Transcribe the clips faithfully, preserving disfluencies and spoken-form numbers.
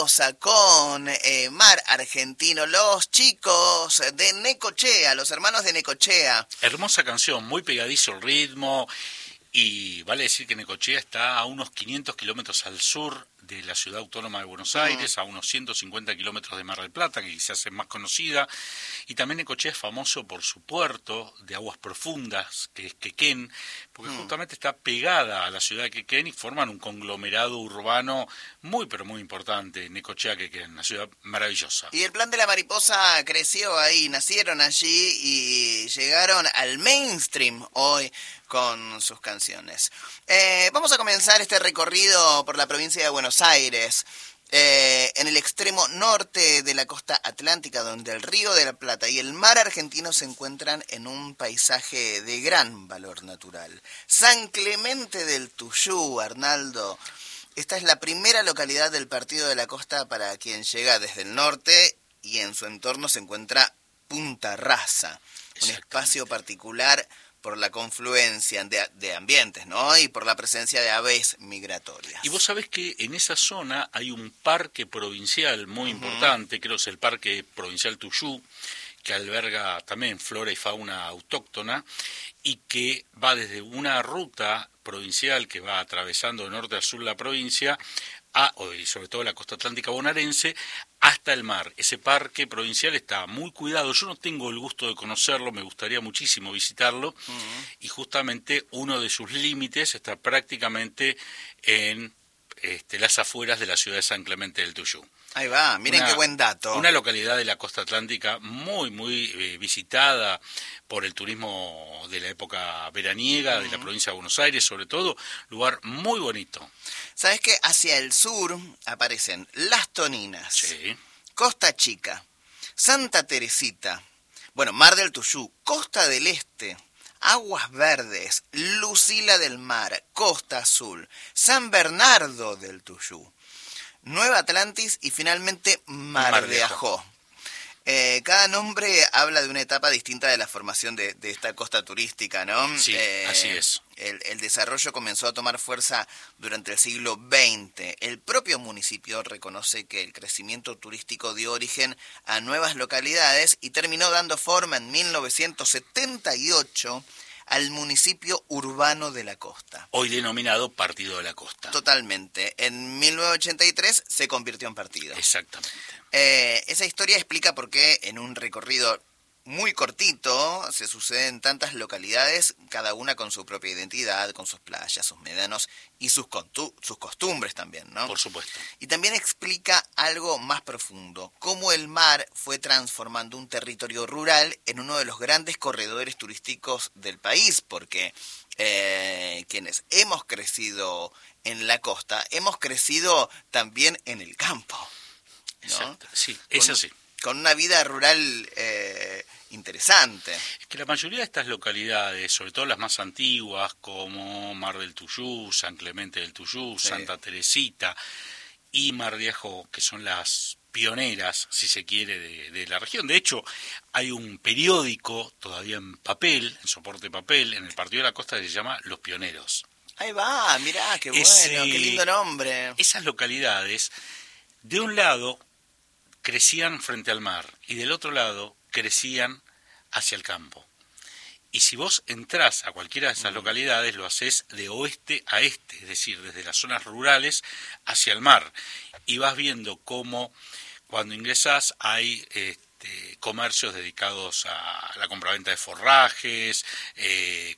mariposa con eh, mar argentino, los chicos de Necochea, los hermanos de Necochea. Hermosa canción, muy pegadizo el ritmo, y vale decir que Necochea está a unos quinientos kilómetros al sur de la ciudad autónoma de Buenos Aires, uh-huh. a unos ciento cincuenta kilómetros de Mar del Plata, que quizás es más conocida, y también Necochea es famoso por su puerto de aguas profundas, que es Quequén, porque uh-huh. justamente está pegada a la ciudad de Quequén y forman un conglomerado urbano muy, pero muy importante, Necochea, Quequén, una ciudad maravillosa. Y el plan de la mariposa creció ahí, nacieron allí y llegaron al mainstream hoy con sus canciones. Eh, vamos a comenzar este recorrido por la provincia de Buenos Aires, eh, en el extremo norte de la costa atlántica, donde el río de la Plata y el mar argentino se encuentran en un paisaje de gran valor natural. San Clemente del Tuyú, Arnaldo. Esta es la primera localidad del Partido de la Costa para quien llega desde el norte, y en su entorno se encuentra Punta Rasa, un espacio particular por la confluencia de, de ambientes, ¿no? Y por la presencia de aves migratorias. Y vos sabés que en esa zona hay un parque provincial muy uh-huh. importante, creo que es el Parque Provincial Tuyú, que alberga también flora y fauna autóctona, y que va desde una ruta provincial que va atravesando de norte a sur la provincia, a, y sobre todo la costa atlántica bonaerense, hasta el mar. Ese parque provincial está muy cuidado. Yo no tengo el gusto de conocerlo, me gustaría muchísimo visitarlo, uh-huh. y justamente uno de sus límites está prácticamente en este, las afueras de la ciudad de San Clemente del Tuyú. Ahí va, miren una, qué buen dato. Una localidad de la costa atlántica muy, muy eh, visitada por el turismo de la época veraniega, uh-huh. de la provincia de Buenos Aires, sobre todo, lugar muy bonito. ¿Sabes qué? Hacia el sur aparecen Las Toninas, sí. Costa Chica, Santa Teresita, bueno, Mar del Tuyú, Costa del Este, Aguas Verdes, Lucila del Mar, Costa Azul, San Bernardo del Tuyú, Nueva Atlantis y finalmente Mar, Mar de Ajó. Ajó. Eh, cada nombre habla de una etapa distinta de la formación de, de esta costa turística, ¿no? Sí, eh, así es. El, el desarrollo comenzó a tomar fuerza durante el siglo veinte. El propio municipio reconoce que el crecimiento turístico dio origen a nuevas localidades y terminó dando forma en mil novecientos setenta y ocho al municipio urbano de la costa. Hoy denominado Partido de la Costa. Totalmente. En mil novecientos ochenta y tres se convirtió en partido. Exactamente. Eh, esa historia explica por qué en un recorrido muy cortito se suceden tantas localidades, cada una con su propia identidad, con sus playas, sus médanos y sus, contu- sus costumbres también, ¿no? Por supuesto. Y también explica algo más profundo, cómo el mar fue transformando un territorio rural en uno de los grandes corredores turísticos del país, porque eh, quienes hemos crecido en la costa, hemos crecido también en el campo, ¿no? Exacto. Sí, es con, así. Con una vida rural eh, interesante. Es que la mayoría de estas localidades, sobre todo las más antiguas, como Mar del Tuyú, San Clemente del Tuyú, sí. Santa Teresita y Mar de Ajó, que son las pioneras, si se quiere, de, de la región. De hecho, hay un periódico todavía en papel, en soporte de papel, en el Partido de la Costa, que se llama Los Pioneros. Ahí va, mirá, qué bueno, Ese, qué lindo nombre. Esas localidades, de un lado, crecían frente al mar y del otro lado crecían hacia el campo. Y si vos entrás a cualquiera de esas mm. localidades, lo haces de oeste a este, es decir, desde las zonas rurales hacia el mar. Y vas viendo cómo cuando ingresás hay este, comercios dedicados a la compraventa de forrajes, eh,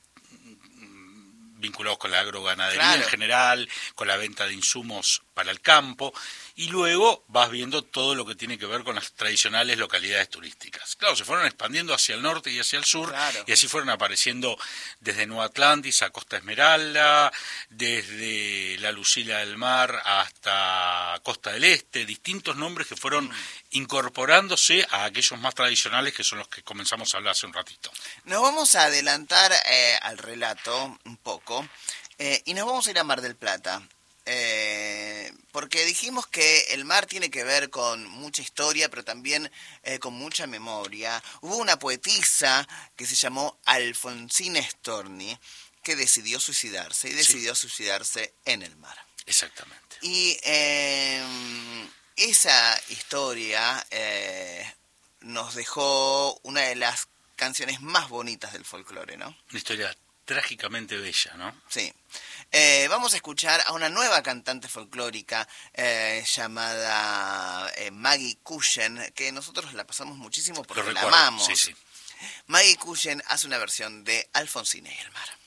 vinculados con la agroganadería claro. en general, con la venta de insumos para el campo, y luego vas viendo todo lo que tiene que ver con las tradicionales localidades turísticas. Claro, se fueron expandiendo hacia el norte y hacia el sur, claro. y así fueron apareciendo desde Nueva Atlantis a Costa Esmeralda, desde la Lucila del Mar hasta Costa del Este, distintos nombres que fueron mm. incorporándose a aquellos más tradicionales que son los que comenzamos a hablar hace un ratito. Nos vamos a adelantar eh, al relato un poco, eh, y nos vamos a ir a Mar del Plata. Eh, porque dijimos que el mar tiene que ver con mucha historia, pero también eh, con mucha memoria. Hubo una poetisa que se llamó Alfonsina Storni que decidió suicidarse, y decidió sí. suicidarse en el mar. Exactamente. Y eh, esa historia eh, nos dejó una de las canciones más bonitas del folclore, ¿no? Una historia trágicamente bella, ¿no? Sí. Eh, vamos a escuchar a una nueva cantante folclórica eh, llamada eh, Maggie Cushen, que nosotros la pasamos muchísimo porque Lo la recuerdo, amamos. sí, sí. Maggie Cushen hace una versión de Alfonsina y el mar.